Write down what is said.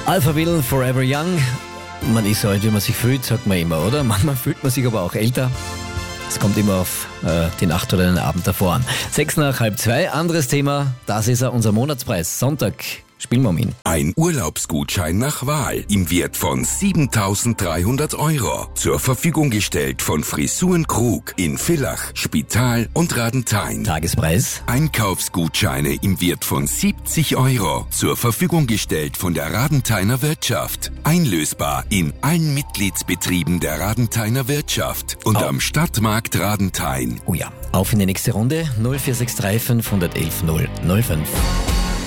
Alphaville, Forever Young. Man ist so alt, wie man sich fühlt, sagt man immer, oder? Manchmal fühlt man sich aber auch älter. Es kommt immer auf die Nacht oder den Abend davor an. 1:06, anderes Thema. Das ist unser Monatspreis. Sonntag spielen wir um ihn. Ein Urlaubsgutschein nach Wahl im Wert von 7.300 Euro. Zur Verfügung gestellt von Frisuren Krug in Villach, Spital und Radenthein. Tagespreis. Einkaufsgutscheine im Wert von 70 Euro. Zur Verfügung gestellt von der Radentheiner Wirtschaft. Einlösbar in allen Mitgliedsbetrieben der Radentheiner Wirtschaft und am Stadtmarkt Radenthein. Oh ja, auf in die nächste Runde. 0463 511 005.